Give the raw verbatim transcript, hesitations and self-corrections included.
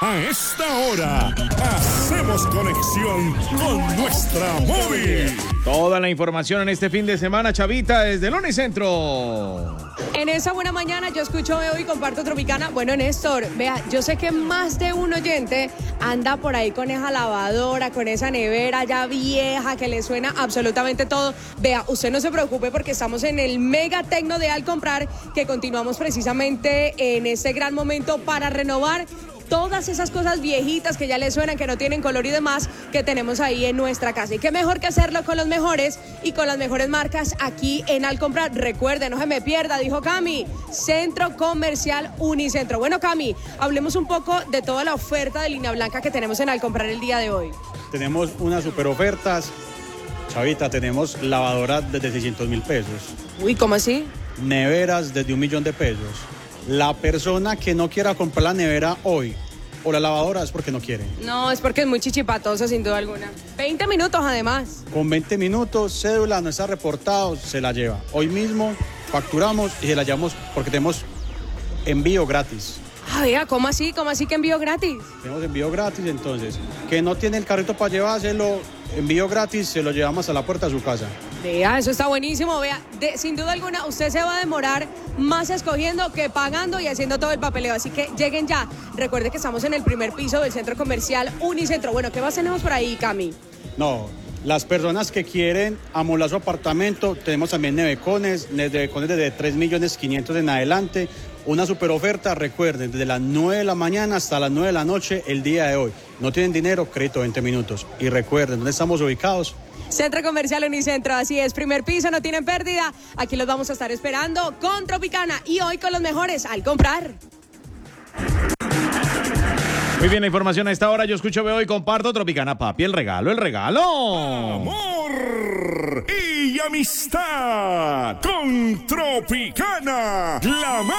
A esta hora, hacemos conexión con nuestra móvil. Toda la información en este fin de semana, Chavita, desde el Unicentro. En esa buena mañana yo escucho Veo y comparto Tropicana. Bueno, Néstor, vea, yo sé que más de un oyente anda por ahí con esa lavadora, con esa nevera ya vieja que le suena absolutamente todo. Vea, usted no se preocupe porque estamos en el mega tecno de Al Comprar, que continuamos precisamente en este gran momento para renovar todas esas cosas viejitas que ya le suenan, que no tienen color y demás, que tenemos ahí en nuestra casa. Y qué mejor que hacerlo con los mejores y con las mejores marcas aquí en Al Comprar. Recuerden, no se me pierda, dijo Cami, Centro Comercial Unicentro. Bueno, Cami, hablemos un poco de toda la oferta de línea blanca que tenemos en Al Comprar el día de hoy. Tenemos unas super ofertas. Chavita, tenemos lavadoras desde seiscientos mil pesos. Uy, ¿cómo así? Neveras desde un millón de pesos. La persona que no quiera comprar la nevera hoy o la lavadora es porque no quiere. No, es porque es muy chichipatoso, sin duda alguna. veinte minutos además. Con veinte minutos, cédula, no está reportado, se la lleva. Hoy mismo facturamos y se la llevamos porque tenemos envío gratis. Ah, vea, ¿cómo así? ¿Cómo así que envío gratis? Tenemos envío gratis, entonces, que no tiene el carrito para llevárselo, envío gratis, se lo llevamos a la puerta de su casa. Vea, eso está buenísimo, vea, de, sin duda alguna usted se va a demorar más escogiendo que pagando y haciendo todo el papeleo, así que lleguen ya. Recuerde que estamos en el primer piso del Centro Comercial Unicentro. Bueno, ¿qué más tenemos por ahí, Cami? No, las personas que quieren amolar su apartamento, tenemos también nevecones, nevecones desde tres millones quinientos en adelante. Una super oferta, recuerden, desde las nueve de la mañana hasta las nueve de la noche el día de hoy. No tienen dinero, crédito veinte minutos. Y recuerden, ¿dónde estamos ubicados? Centro Comercial Unicentro, así es, primer piso, no tienen pérdida. Aquí los vamos a estar esperando con Tropicana y hoy con los mejores Al Comprar. Muy bien, la información a esta hora. Yo escucho, veo y comparto Tropicana, papi. El regalo, el regalo. Amor y amistad con Tropicana, la